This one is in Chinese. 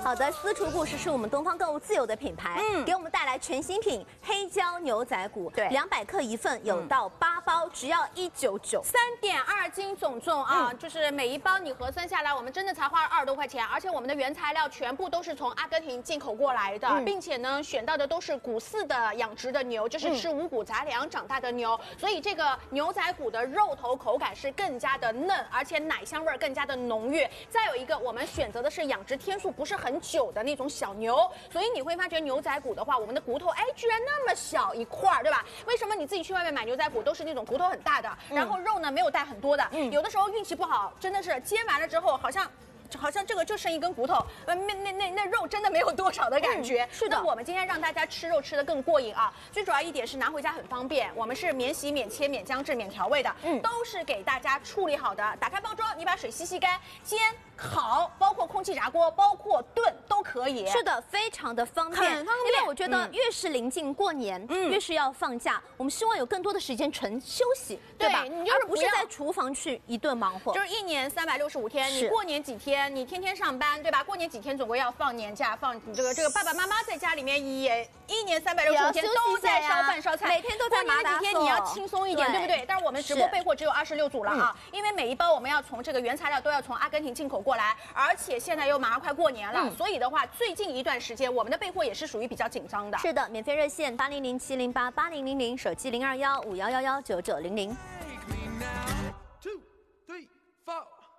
好的，私厨故事是我们东方购物自有的品牌，给我们带来全新品黑椒牛仔骨，对，200克一份，有到8包，只要199，3.2 斤总重啊，就是每一包你核算下来，我们真的才花了20多块钱，而且我们的原材料全部都是从阿根廷进口过来的，并且呢选到的都是骨饲的养殖的牛，就是吃五谷杂粮长大的牛，所以这个牛仔骨的肉头口感是更加的嫩，而且奶香味更加的浓郁。再有一个，我们选择的是养殖天数不是很久的那种小牛，所以你会发觉牛仔骨的话，我们的骨头居然那么小一块，对吧？为什么你自己去外面买牛仔骨都是那种骨头很大的，然后肉呢没有带很多的，有的时候运气不好，真的是煎完了之后好像这个就剩一根骨头，那肉真的没有多少的感觉。是的，那我们今天让大家吃肉吃得更过瘾啊！最主要一点是拿回家很方便，我们是免洗、免切、免姜制、免调味的，都是给大家处理好的。打开包装，你把水吸干，煎、烤，包括空气炸锅，包括炖都可以。是的，非常的方便，很方便。因为我觉得越是临近过年，越是要放假，我们希望有更多的时间纯休息，对吧？你就是不是在厨房去一顿忙活，就是1年365天，你过年几天？你天天上班，对吧？过年几天总归要放年假，放这个爸爸妈妈在家里面也1年365天都在烧饭烧菜，每天都在麻达。过年几天你要轻松一点，对不对？但是我们直播备货只有26组了啊，因为每一包我们要从这个原材料都要从阿根廷进口过来，而且现在又马上快过年了，所以的话，最近一段时间我们的备货也是属于比较紧张的。是的，免费热线8007088000，手机02151119900。